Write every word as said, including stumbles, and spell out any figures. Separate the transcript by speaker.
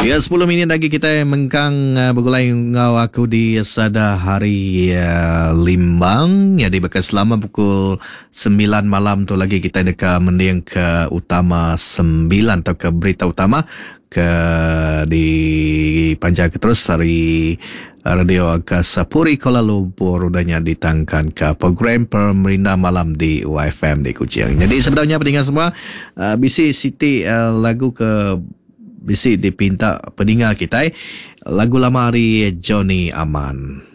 Speaker 1: Ya, sepuluh minit lagi kita mengkang uh, bergulai ngau aku di sada hari uh, limbang. Jadi bekas selama pukul sembilan malam tu lagi kita dekat mendiang ke utama sembilan atau ke berita utama ke di panjang terus dari Radio Angkasa Puri Kuala Lumpur udahnya ditangkan ke program Pemerintah Malam di U F M di Kuching. Jadi sebenarnya pendengar semua, uh, bisi Siti uh, lagu ke bisi dipinta pendengar kita, eh, lagu lama hari Johnny Aman.